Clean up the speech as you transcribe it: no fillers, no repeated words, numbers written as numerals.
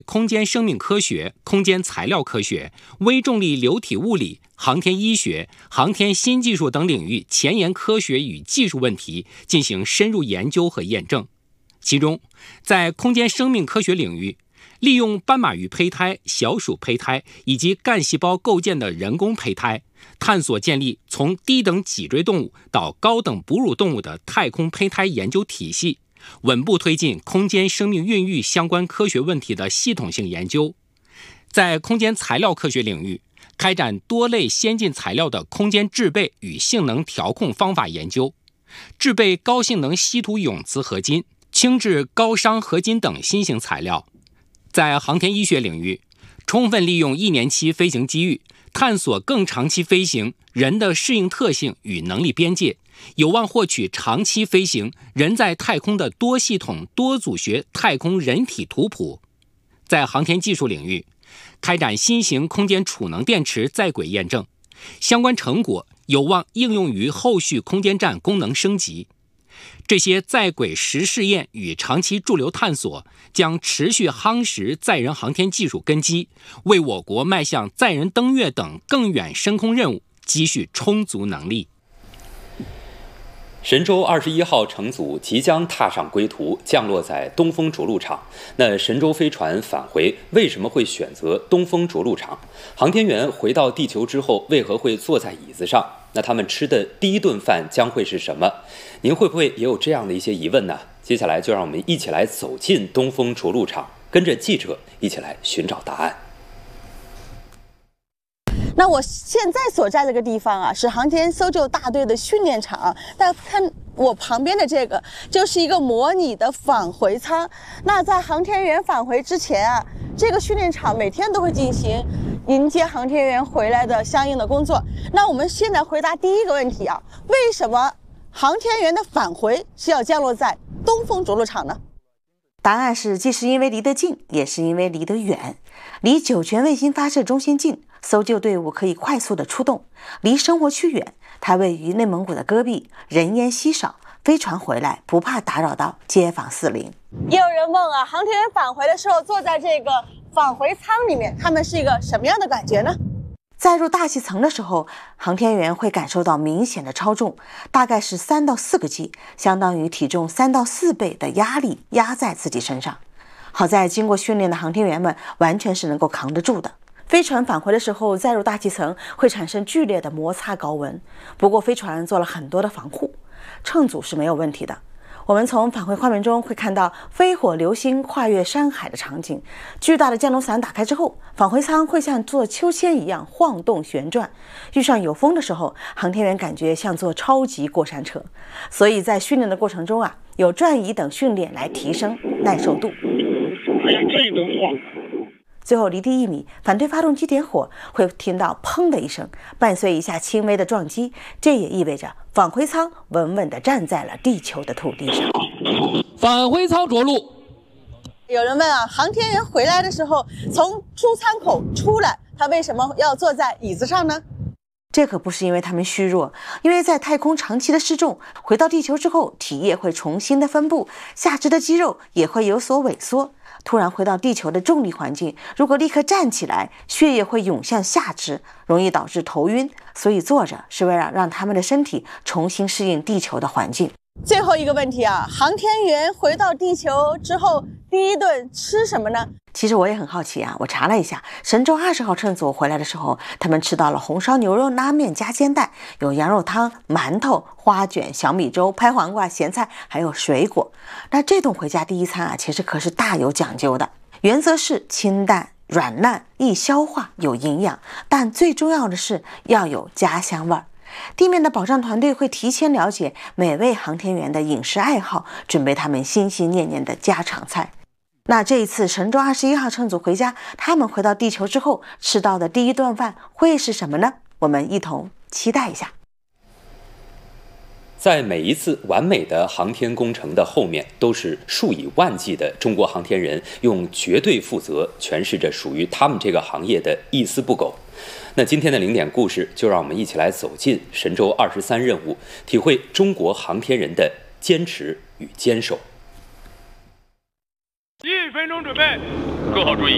空间生命科学、空间材料科学、微重力流体物理、航天医学、航天新技术等领域前沿科学与技术问题进行深入研究和验证。其中，在空间生命科学领域，利用斑马鱼胚胎、小鼠胚胎以及干细胞构建的人工胚胎，探索建立从低等脊椎动物到高等哺乳动物的太空胚胎研究体系，稳步推进空间生命孕育相关科学问题的系统性研究。在空间材料科学领域，开展多类先进材料的空间制备与性能调控方法研究，制备高性能稀土永磁合金、轻质高熵合金等新型材料。在航天医学领域，充分利用1年期飞行机遇，探索更长期飞行人的适应特性与能力边界，有望获取长期飞行人在太空的多系统多组学太空人体图谱。在航天技术领域，开展新型空间储能电池在轨验证，相关成果有望应用于后续空间站功能升级。这些在轨实试验与长期驻留探索将持续夯实载人航天技术根基，为我国迈向载人登月等更远深空任务积蓄充足能力。 神舟21号乘组即将踏上归途，降落在东风着陆场。那神舟飞船返回为什么会选择东风着陆场？航天员回到地球之后为何会坐在椅子上？那他们吃的第一顿饭将会是什么？您会不会也有这样的一些疑问呢？接下来就让我们一起来走进东风着陆场，跟着记者一起来寻找答案。 那我现在所在这个地方啊，是航天搜救大队的训练场。大家看我旁边的这个，就是一个模拟的返回舱。那在航天员返回之前啊，这个训练场每天都会进行迎接航天员回来的相应的工作。那我们现在回答第一个问题啊，为什么航天员的返回是要降落在东风着陆场呢？ 答案是，既是因为离得近，也是因为离得远。离酒泉卫星发射中心近，搜救队伍可以快速的出动；离生活区远，它位于内蒙古的戈壁，人烟稀少，飞船回来不怕打扰到街坊四邻。 也有人问啊，航天员返回的时候坐在这个返回舱里面，他们是一个什么样的感觉呢？ 在入大气层的时候，航天员会感受到明显的超重，大概是3到4个 G， 相当于体重3到4倍的压力压在自己身上。好在经过训练的航天员们完全是能够扛得住的。飞船返回的时候，再入大气层会产生剧烈的摩擦高温，不过飞船做了很多的防护，乘组是没有问题的。我们从返回画面中会看到飞火流星跨越山海的场景，巨大的降落伞打开之后，返回舱会像坐秋千一样晃动旋转，遇上有风的时候，航天员感觉像坐超级过山车。所以在训练的过程中啊，有转移等训练来提升耐受度。 哎呀，这都晃！ 最后离地1米，反对发动机点火，会听到砰的一声，伴随一下轻微的撞击，这也意味着返回舱稳稳地站在了地球的土地上。 返回舱着陆。 有人问啊，航天员回来的时候从出舱口出来，他为什么要坐在椅子上呢？ 这可不是因为他们虚弱，因为在太空长期的失重，回到地球之后，体液会重新的分布，下肢的肌肉也会有所萎缩。突然回到地球的重力环境，如果立刻站起来，血液会涌向下肢，容易导致头晕。所以坐着是为了让他们的身体重新适应地球的环境。 最后一个问题啊，航天员回到地球之后，第一顿吃什么呢？ 其实我也很好奇啊，我查了一下，神舟20号乘组回来的时候，他们吃到了红烧牛肉拉面加煎蛋，有羊肉汤、馒头、花卷、小米粥、拍黄瓜、咸菜，还有水果。那这顿回家第一餐啊，其实可是大有讲究的，原则是清淡、软烂、易消化、有营养，但最重要的是要有家乡味儿。地面的保障团队会提前了解每位航天员的饮食爱好，准备他们心心念念的家常菜。那这一次神舟21号乘组回家，他们回到地球之后吃到的第一顿饭会是什么呢？我们一同期待一下。 在每一次完美的航天工程的后面，都是数以万计的中国航天人用绝对负责诠释着属于他们这个行业的一丝不苟。那今天的0点故事，就让我们一起来走进神舟23任务，体会中国航天人的坚持与坚守。 1分钟准备，跟好注意，